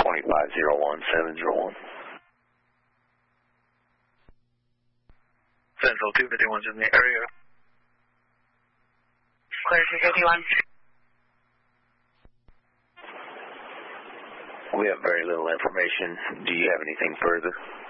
2501701. Central 251's in the area. Clear 251. We have very little information. Do you have anything further?